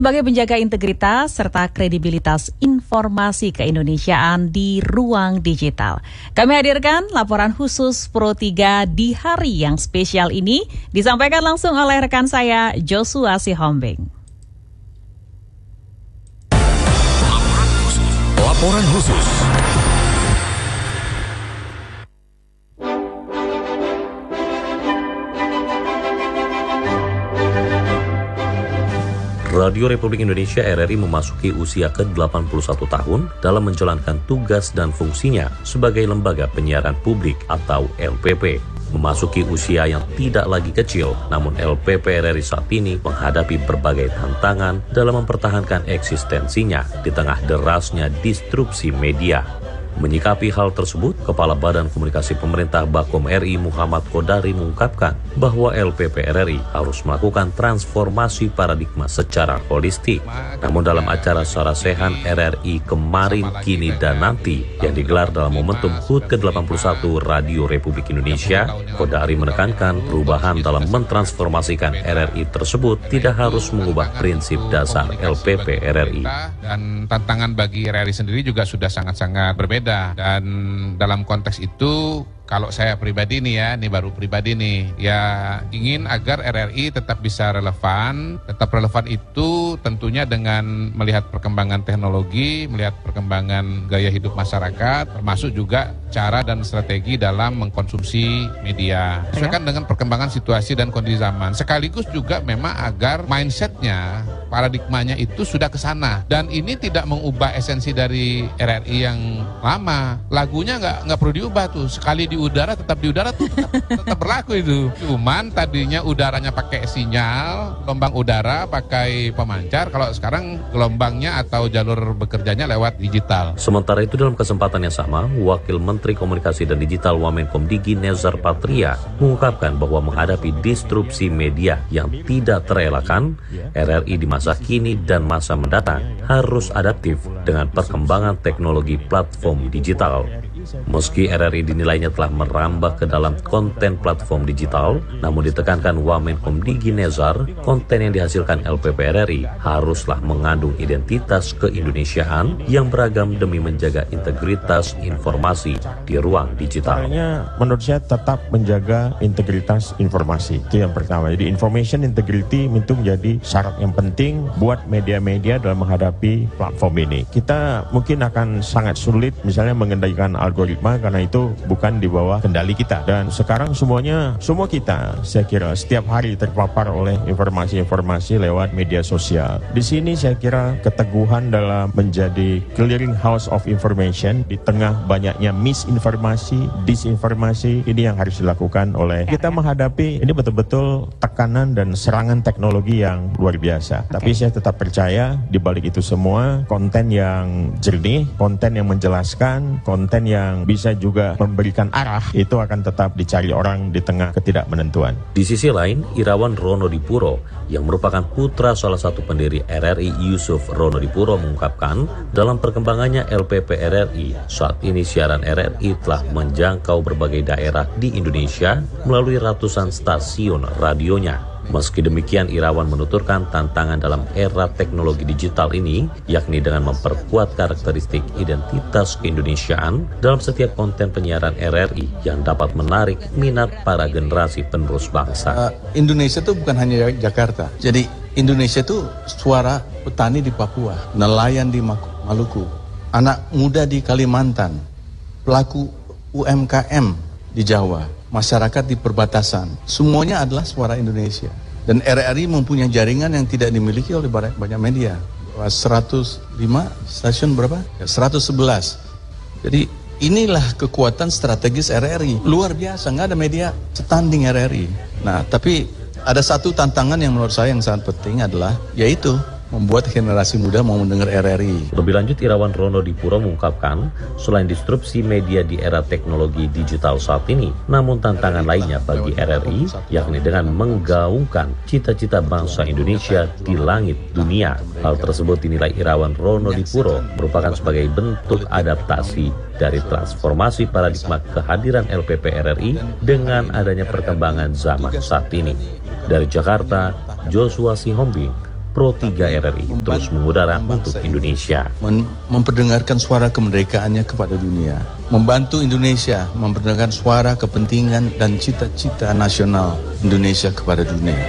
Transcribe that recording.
Sebagai penjaga integritas serta kredibilitas informasi keindonesiaan di ruang digital. Kami hadirkan laporan khusus Pro 3 di hari yang spesial ini, disampaikan langsung oleh rekan saya Joshua Sihombing. Laporan khusus. Radio Republik Indonesia RRI memasuki usia ke-81 tahun dalam menjalankan tugas dan fungsinya sebagai lembaga penyiaran publik atau LPP. Memasuki usia yang tidak lagi kecil, namun LPP RRI saat ini menghadapi berbagai tantangan dalam mempertahankan eksistensinya di tengah derasnya disrupsi media. Menyikapi hal tersebut, Kepala Badan Komunikasi Pemerintah Bakom RI Muhammad Kodari mengungkapkan bahwa LPP RRI harus melakukan transformasi paradigma secara holistik. Namun dalam acara Sarasehan RRI Kemarin, Kini, dan Nanti yang digelar dalam momentum HUT ke-81 Radio Republik Indonesia, Kodari menekankan perubahan dalam mentransformasikan RRI tersebut tidak harus mengubah prinsip dasar LPP RRI. Dan tantangan bagi RRI sendiri juga sudah sangat-sangat berbeda. Dan dalam konteks itu, kalau saya pribadi nih ya, ini baru pribadi nih, ya ingin agar RRI tetap bisa relevan. Tetap relevan itu tentunya dengan melihat perkembangan teknologi, melihat perkembangan gaya hidup masyarakat, termasuk juga cara dan strategi dalam mengkonsumsi media. Sesuaikan dengan perkembangan situasi dan kondisi zaman. Sekaligus juga memang agar mindsetnya, paradigmanya itu sudah ke sana. Dan ini tidak mengubah esensi dari RRI yang lama. Lagunya nggak perlu diubah tuh. Sekali di udara tetap di udara tuh tetap berlaku itu. Cuman tadinya udaranya pakai sinyal, gelombang udara pakai pemancar. Kalau sekarang gelombangnya atau jalur bekerjanya lewat digital. Sementara itu dalam kesempatan yang sama, Wakil Menteri Komunikasi dan Digital Wamenkomdigi Nezar Patria mengungkapkan bahwa menghadapi disrupsi media yang tidak terelakkan, RRI di masa kini dan masa mendatang harus adaptif dengan perkembangan teknologi platform digital. Meski RRI dinilainya telah merambah ke dalam konten platform digital, namun ditekankan Wamenkomdigi Nezar, konten yang dihasilkan LPP RRI haruslah mengandung identitas keindonesiaan yang beragam demi menjaga integritas informasi di ruang digital. Menurut saya tetap menjaga integritas informasi, itu yang pertama. Jadi information integrity itu menjadi syarat yang penting buat media-media dalam menghadapi platform ini. Kita mungkin akan sangat sulit misalnya mengendalikan algoritma karena itu bukan di bawah kendali kita. Dan sekarang semua kita saya kira setiap hari terpapar oleh informasi-informasi lewat media sosial. Di sini saya kira keteguhan dalam menjadi clearing house of information di tengah banyaknya misinformasi, disinformasi, ini yang harus dilakukan oleh kita menghadapi ini betul-betul tekanan dan serangan teknologi yang luar biasa. Tapi saya tetap percaya di balik itu semua konten yang jernih, konten yang menjelaskan, konten yang bisa juga memberikan arah itu akan tetap dicari orang di tengah ketidakmenentuan. Di sisi lain, Irawan Rono Dipuro yang merupakan putra salah satu pendiri RRI Yusuf Rono Dipuro mengungkapkan dalam perkembangannya LPP RRI, saat ini siaran RRI telah menjangkau berbagai daerah di Indonesia melalui ratusan stasiun radionya. Meski demikian, Irawan menuturkan tantangan dalam era teknologi digital ini, yakni dengan memperkuat karakteristik identitas keindonesiaan dalam setiap konten penyiaran RRI yang dapat menarik minat para generasi penerus bangsa. Indonesia itu bukan hanya Jakarta. Jadi Indonesia itu suara petani di Papua, nelayan di Maluku, anak muda di Kalimantan, pelaku UMKM di Jawa, masyarakat di perbatasan. Semuanya adalah suara Indonesia. Dan RRI mempunyai jaringan yang tidak dimiliki oleh banyak media. 105 stasiun berapa? 111. Jadi inilah kekuatan strategis RRI. Luar biasa, nggak ada media setanding RRI. Nah, tapi ada satu tantangan yang menurut saya yang sangat penting adalah, yaitu membuat generasi muda mau mendengar RRI. Lebih lanjut, Irawan Rono Dipuro mengungkapkan, selain disrupsi media di era teknologi digital saat ini, namun tantangan lainnya bagi RRI, yakni dengan menggaungkan cita-cita bangsa Indonesia di langit dunia. Hal tersebut dinilai Irawan Rono Dipuro merupakan sebagai bentuk adaptasi dari transformasi paradigma kehadiran LPP RRI dengan adanya perkembangan zaman saat ini. Dari Jakarta, Joshua Sihombing, Pro 3 RRI terus mengudara untuk Indonesia. Memperdengarkan suara kemerdekaannya kepada dunia. Membantu Indonesia memperdengarkan suara kepentingan dan cita-cita nasional Indonesia kepada dunia.